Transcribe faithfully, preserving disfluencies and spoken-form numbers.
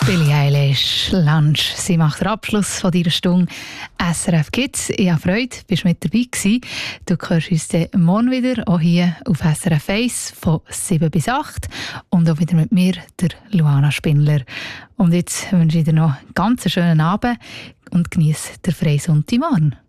Billie Eilish, Lunch. Sie macht den Abschluss von dieser Stunde S R F Kids. Ich habe Freude, bist mit dabei gewesen. Du hörst uns dann morgen wieder, auch hier auf S R F eins von sieben bis acht. Und auch wieder mit mir, der Luana Spindler. Und jetzt wünsche ich dir noch einen ganz schönen Abend und genieße den freien Sonntagmorgen.